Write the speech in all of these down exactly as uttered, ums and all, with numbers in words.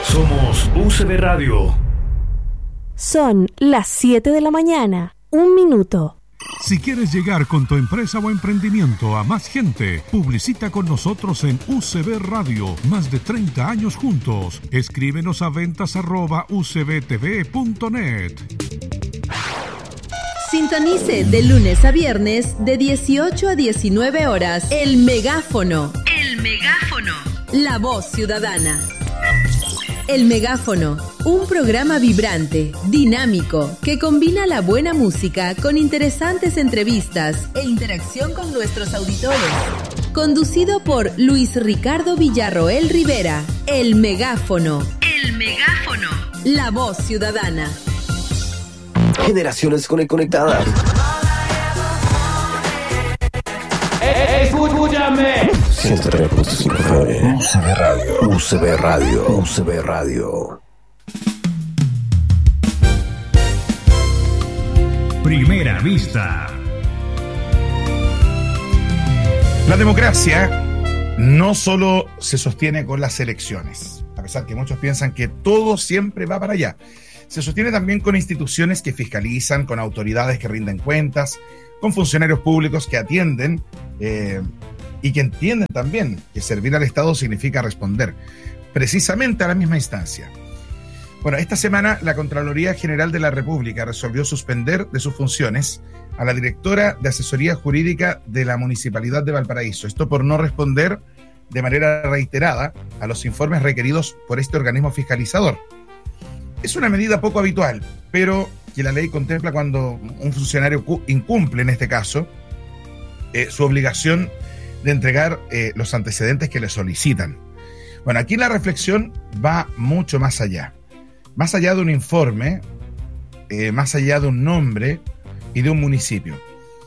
Somos U C B Radio. Son las siete de la mañana, un minuto. Si quieres llegar con tu empresa o emprendimiento a más gente, publicita con nosotros en U C B Radio. Más de treinta años juntos. Escríbenos a ventas arroba u c b t v punto net. Sintonice de lunes a viernes de dieciocho a diecinueve horas. El Megáfono. El Megáfono. La voz ciudadana. El Megáfono, un programa vibrante, dinámico, que combina la buena música con interesantes entrevistas e interacción con nuestros auditores. Conducido por Luis Ricardo Villarroel Rivera. El Megáfono. El Megáfono. La voz ciudadana. Generaciones conectadas. Escúchame. ciento tres punto cinco F M. U C B Radio. U C B Radio. U C B Radio. Primera vista. La democracia no solo se sostiene con las elecciones, a pesar que muchos piensan que todo siempre va para allá. Se sostiene también con instituciones que fiscalizan, con autoridades que rinden cuentas, con funcionarios públicos que atienden eh, y que entienden también que servir al Estado significa responder precisamente a la misma instancia. Bueno, esta semana la Contraloría General de la República resolvió suspender de sus funciones a la directora de Asesoría Jurídica de la Municipalidad de Valparaíso. Esto por no responder de manera reiterada a los informes requeridos por este organismo fiscalizador. Es una medida poco habitual, pero que la ley contempla cuando un funcionario incumple, en este caso, eh, su obligación de entregar eh, los antecedentes que le solicitan. Bueno, aquí la reflexión va mucho más allá. Más allá de un informe, eh, más allá de un nombre y de un municipio.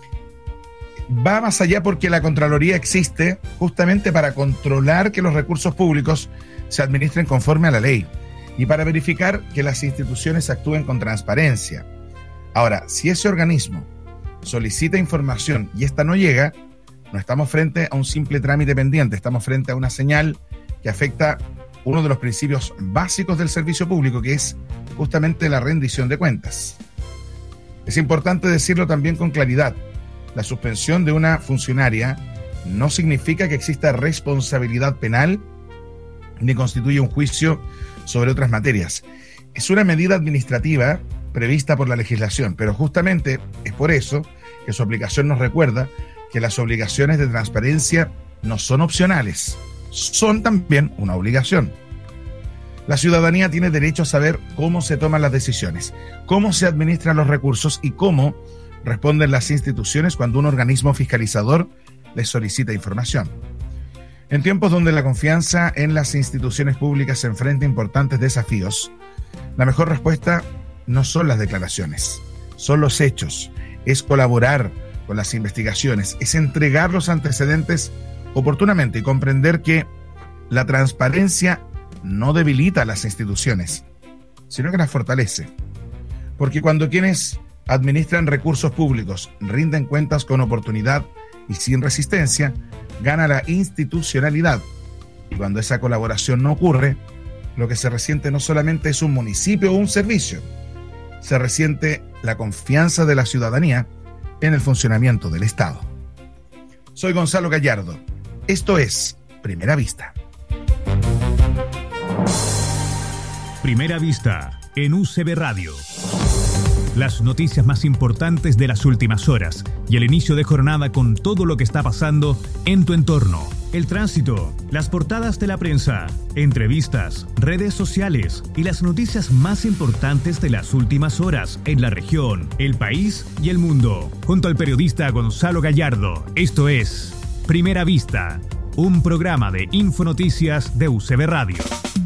Va más allá porque la Contraloría existe justamente para controlar que los recursos públicos se administren conforme a la ley y para verificar que las instituciones actúen con transparencia. Ahora, si ese organismo solicita información y esta no llega, no estamos frente a un simple trámite pendiente, estamos frente a una señal que afecta uno de los principios básicos del servicio público, que es justamente la rendición de cuentas. Es importante decirlo también con claridad. La suspensión de una funcionaria no significa que exista responsabilidad penal ni constituye un juicio sobre otras materias. Es una medida administrativa prevista por la legislación, pero justamente es por eso que su aplicación nos recuerda que las obligaciones de transparencia no son opcionales, son también una obligación. La ciudadanía tiene derecho a saber cómo se toman las decisiones, cómo se administran los recursos y cómo responden las instituciones cuando un organismo fiscalizador les solicita información. En tiempos donde la confianza en las instituciones públicas se enfrenta a importantes desafíos, la mejor respuesta no son las declaraciones, son los hechos, es colaborar con las investigaciones, es entregar los antecedentes oportunamente y comprender que la transparencia no debilita a las instituciones, sino que las fortalece. Porque cuando quienes administran recursos públicos rinden cuentas con oportunidad y sin resistencia, gana la institucionalidad. Y cuando esa colaboración no ocurre, lo que se resiente no solamente es un municipio o un servicio, se resiente la confianza de la ciudadanía en el funcionamiento del Estado. Soy Gonzalo Gallardo. Esto es Primera Vista. Primera Vista en U C B Radio. Las noticias más importantes de las últimas horas y el inicio de jornada con todo lo que está pasando en tu entorno. El tránsito, las portadas de la prensa, entrevistas, redes sociales y las noticias más importantes de las últimas horas en la región, el país y el mundo. Junto al periodista Gonzalo Gallardo, esto es Primera Vista, un programa de Infonoticias de U C B Radio.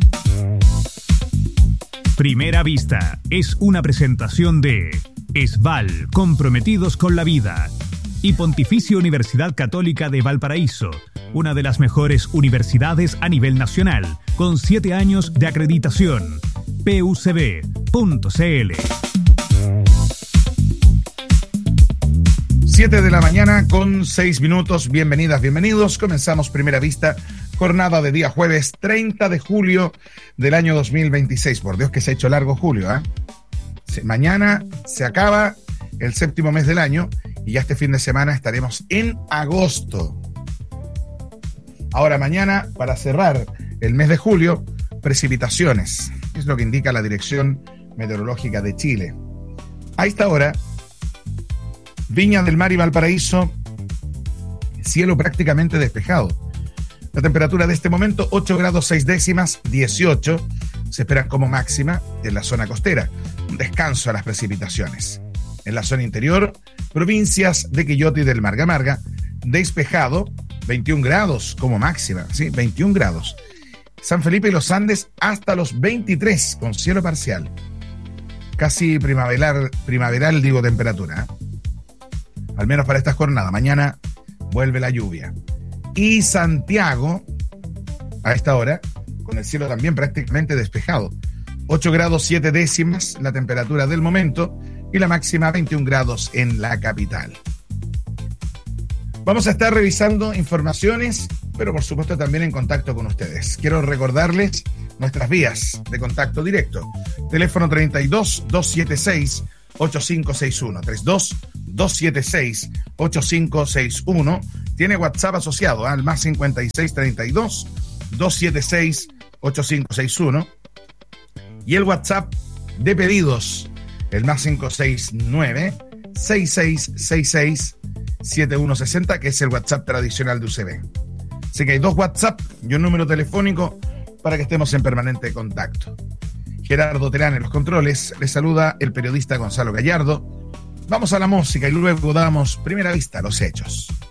Primera Vista es una presentación de ESVAL, comprometidos con la vida, y Pontificia Universidad Católica de Valparaíso, una de las mejores universidades a nivel nacional, con siete años de acreditación. P U C B punto C L. siete de la mañana con seis minutos. Bienvenidas, bienvenidos. Comenzamos Primera Vista Jornada de día jueves treinta de julio del año dos mil veintiséis. Por Dios que se ha hecho largo julio, ¿eh? Mañana se acaba el séptimo mes del año y ya este fin de semana estaremos en agosto. Ahora mañana, para cerrar el mes de julio, precipitaciones. Es lo que indica la Dirección Meteorológica de Chile. A esta hora, Viña del Mar y Valparaíso, cielo prácticamente despejado. La temperatura de este momento, ocho grados seis décimas, dieciocho. Se esperan como máxima en la zona costera. Un descanso a las precipitaciones. En la zona interior, provincias de Quillota y del Marga Marga, despejado, veintiún grados como máxima, ¿sí? veintiún grados. San Felipe y los Andes hasta los veintitrés, con cielo parcial. Casi primaveral, primaveral digo, temperatura. ¿eh? Al menos para esta jornada. Mañana vuelve la lluvia. Y Santiago, a esta hora, con el cielo también prácticamente despejado. ocho grados siete décimas la temperatura del momento y la máxima veintiún grados en la capital. Vamos a estar revisando informaciones, pero por supuesto también en contacto con ustedes. Quiero recordarles nuestras vías de contacto directo. Teléfono treinta y dos, doscientos setenta y seis, ochenta y cinco sesenta y uno. treinta y dos, doscientos setenta y seis, ochenta y cinco sesenta y uno. Tiene WhatsApp asociado al más cincuenta y seis, treinta y dos, doscientos setenta y seis, ochenta y cinco sesenta y uno. Y el WhatsApp de pedidos, el más cinco seis nueve, seis seis seis seis, siete uno seis cero, que es el WhatsApp tradicional de U C B. Así que hay dos WhatsApp y un número telefónico para que estemos en permanente contacto. Gerardo Terán en los controles, les saluda el periodista Gonzalo Gallardo. Vamos a la música y luego damos primera vista a los hechos.